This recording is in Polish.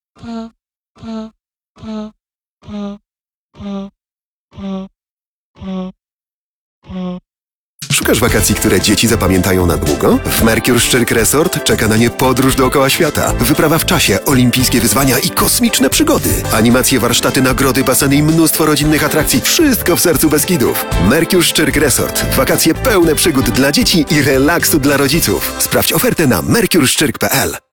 Szukasz wakacji, które dzieci zapamiętają na długo? W Mercure Szczyrk Resort czeka na nie podróż dookoła świata. Wyprawa w czasie, olimpijskie wyzwania i kosmiczne przygody. Animacje, warsztaty, nagrody, baseny i mnóstwo rodzinnych atrakcji. Wszystko w sercu Beskidów. Mercure Szczyrk Resort. Wakacje pełne przygód dla dzieci i relaksu dla rodziców. Sprawdź ofertę na mercureszczyrk.pl.